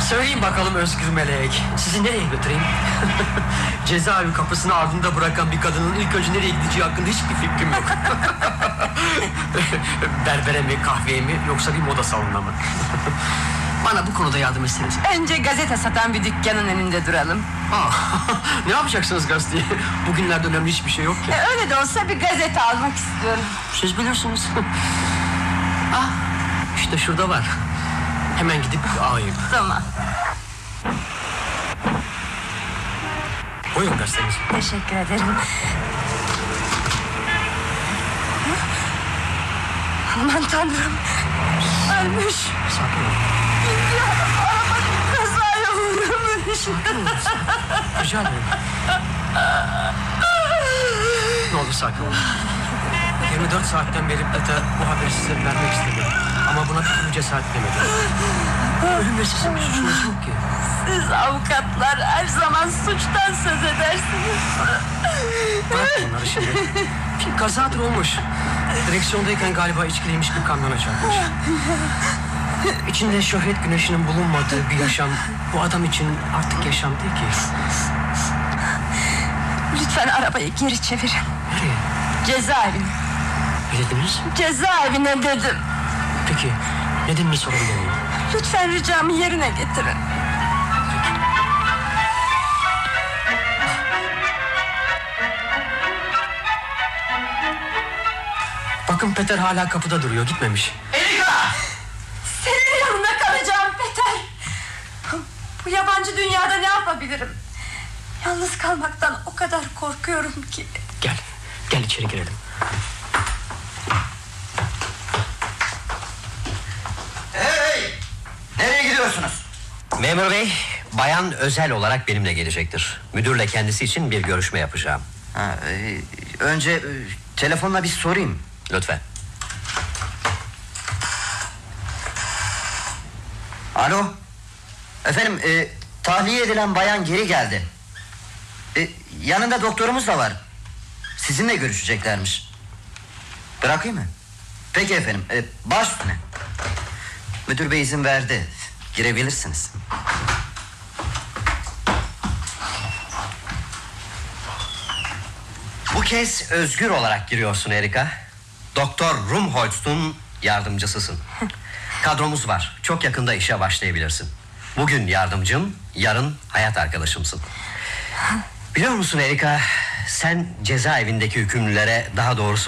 Söyleyin bakalım Özgür Melek, sizi nereye götüreyim? Cezaevi kapısını ardında bırakan bir kadının ilk önce nereye gideceği hakkında hiçbir fikrim yok. Berbere mi, kahveye mi, yoksa bir moda salonuna mı? Bana bu konuda yardım etseniz. Önce gazete satan bir dükkanın önünde duralım. Ne yapacaksınız gazeteye? Bugünlerde önemli hiçbir şey yok ki. Öyle de olsa bir gazete almak istiyorum. Siz bilirsiniz. İşte şurada var. Hemen gidip alayım. Tamam. Buyurun gazeteniz. Teşekkür ederim. Aman tanrım. Ölmüş. Sakin olun. Araba kazaya uğramış. Sakin olun. Rica ederim. Ne olur sakin olun. 24 saatten beri Beta bu haberi size vermek istedim. Ama buna bir türlü cesaret edemedim. Ölümle sizin bir suçunuz yok ki. Siz avukatlar her zaman suçtan söz edersiniz. Bırakın onları şimdi. Bir kazadır olmuş. Direksiyondayken galiba içkiliymiş bir kamyona çarpmış. İçinde şöhret güneşinin bulunmadığı bir yaşam bu adam için artık yaşam değil ki. Lütfen arabayı geri çevirin. Nereye? Cezaevine. Ne dediniz? Cezaevine dedim. Peki nedenini sorabilir miyim? Lütfen ricamı yerine getirin. Bakın Peter hala kapıda duruyor, gitmemiş. Erika! Senin yanında kalacağım Peter. Bu yabancı dünyada ne yapabilirim? Yalnız kalmaktan o kadar korkuyorum ki. Gel içeri girelim. Hey! Nereye gidiyorsunuz? Memur bey, bayan özel olarak benimle gelecektir. Müdürle kendisi için bir görüşme yapacağım. Önce telefonla bir sorayım. Lütfen. Alo. Efendim, tahliye edilen bayan geri geldi. Yanında doktorumuz da var. Sizinle görüşeceklermiş. Bırakayım mı? Peki efendim, baş üstüne. Müdür bey izin verdi. Girebilirsiniz. Bu kez özgür olarak giriyorsun Erika. Doktor Rumholtz'un yardımcısısın. Kadromuz var. Çok yakında işe başlayabilirsin. Bugün yardımcım, yarın hayat arkadaşımsın. Biliyor musun Erika, sen cezaevindeki hükümlülere, daha doğrusu